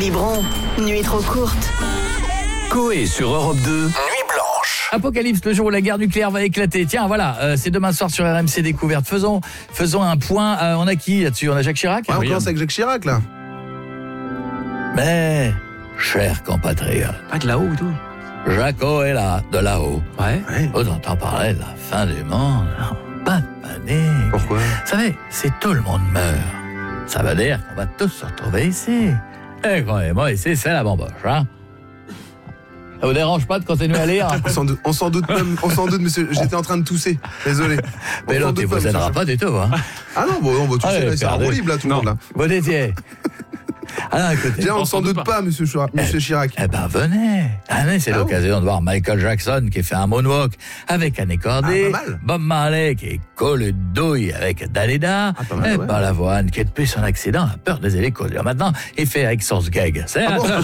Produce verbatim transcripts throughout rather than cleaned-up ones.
Biberon, nuit trop courte. Coé sur Europe deux, Nuit Blanche. Apocalypse, le jour où la guerre nucléaire va éclater. Tiens, voilà, euh, c'est demain soir sur R M C Découverte. Faisons, faisons un point. Euh, on a qui là-dessus? On a Jacques Chirac? Ouais, on commence avec Jacques Chirac, là. Mais, chers compatriotes, Pas de là-haut et tout. Jaco est là, de là-haut. Ouais. Ouais. Vous entendez parler de la fin du monde? Non, pas de panique. Pourquoi? Vous savez, si tout le monde meurt, ça veut dire qu'on va tous se retrouver ici. Et croyez-moi, ici, c'est la bamboche, hein? Ça vous dérange pas de continuer à lire? On s'en doute, on s'en doute même, on s'en doute, monsieur. J'étais en train de tousser. Désolé. On Mais s'en l'autre, doute il pas, vous aidera monsieur. pas du tout, hein? Ah non, bon, on va tousser, Allez, là, c'est un perdez. roue libre, là, tout le Non. monde, là. Vous détiez. Alors, écoutez. Déjà, on on s'en s'en doute doute pas, monsieur Chirac. Monsieur Chirac. Eh ben, venez. Venez, c'est Ah l'occasion de voir Michael Jackson qui fait un moonwalk avec Annie Cordy. Ah, pas mal. Bob Marley qui est collé de douille avec Dalida. Ah, pas mal, et ouais. Balavoine qui, depuis son accident, a peur des hélicos. Maintenant, il fait avec son gag. C'est Ah un bon peu-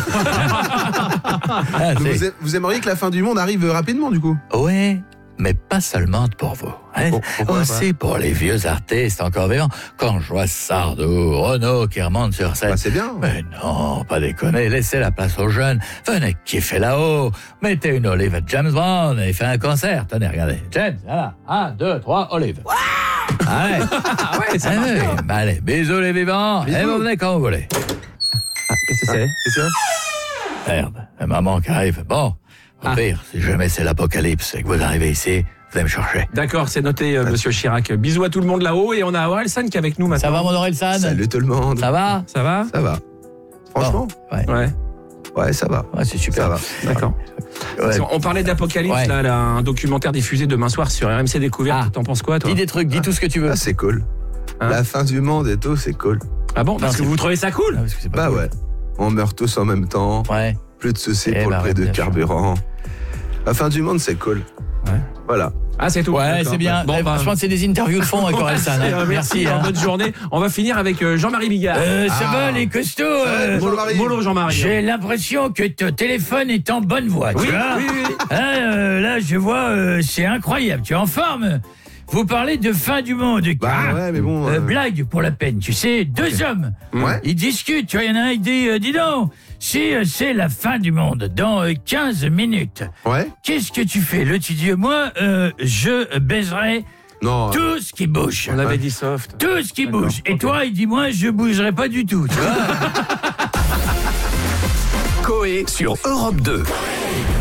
Ah, vous, c'est- aim- vous aimeriez que la fin du monde arrive rapidement, du coup? Oui, mais pas seulement pour vous. Hein? Pour- pourquoi Aussi pour les vieux artistes encore vivants. Quand je vois Sardou, Renaud qui remonte sur scène. Bah, c'est bien. Mais non, pas déconner, laissez la place aux jeunes. Venez kiffer là-haut. Mettez une olive à James Bond et faites un concert. Tenez, regardez. James, voilà. Un, deux, trois, olive. Allez. Ah ouais, ça Ah marche oui, bien. bah allez, bisous les vivants. Bisous. Et vous venez quand vous voulez. Ah, qu'est-ce que c'est? C'est ça? Merde, la maman qui arrive. Bon, au Ah. pire, si jamais c'est l'apocalypse et que vous arrivez ici, vous allez me chercher. D'accord, c'est noté, euh, monsieur Chirac. Bisous à tout le monde là-haut et on a Orelsan qui est avec nous maintenant. Ça va, mon Orelsan? Salut tout le monde. Ça va? Ça va? Ça va. Franchement? Bon, ouais. Ouais, Ouais, ça va. Ouais, c'est super. Ça va. d'accord. Ouais. On parlait d'Apocalypse, Ouais. là, là, un documentaire diffusé demain soir sur R M C Découverte. Ah. T'en penses quoi, toi? Dis des trucs, dis tout ce que tu veux. Ah, c'est cool. Hein? La fin du monde et tout, c'est cool. Ah bon? Parce Non, que c'est- vous trouvez ça cool? Ah, parce que c'est pas Bah cool. ouais. On meurt tous en même temps. Ouais. Plus de soucis Eh pour bah le prix ouais, de bien sûr. carburant. La fin du monde, c'est cool. Ouais. Voilà. Ah, c'est tout. Ouais, D'accord. c'est bien. Bon, Eh, bah, Je pense que c'est des interviews de fond avec Orelsan. euh, Hein. merci, Merci. hein. bonne journée. On va finir avec euh, Jean-Marie Bigard. Euh, ça Ah. va les costauds euh, Bonjour, Jean-Marie. Mollo, Jean-Marie. J'ai l'impression que ton téléphone est en bonne voie. Oui, tu vois oui, oui. Hein, euh, là, je vois, euh, c'est incroyable. Tu es en forme. Vous parlez de fin du monde. Bah Ah, ouais, mais bon. euh, euh, blague pour la peine. Tu sais, deux hommes. Ouais. Ils discutent. Tu vois, il y en a un qui dit, euh, dis donc, si euh, c'est la fin du monde dans euh, quinze minutes, Ouais. qu'est-ce que tu fais? Le tu dis, moi, euh, je baiserai Non. euh, tout ce qui bouge. On avait dit soft. Tout ce qui D'accord, bouge. Et ok. toi, il dit, moi, je bougerai pas du tout. Tu vois Coé sur Europe deux.